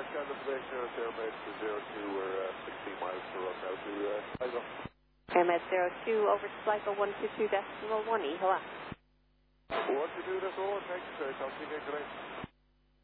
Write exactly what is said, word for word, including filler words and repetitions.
scan the information here at Airmaid to zero two, we're uh, sixteen miles per run now to uh, Sligo. Airmaid zero two over to Sligo one two two decimal one, E, hello. one two two decimal one, thanks, uh, continue correct.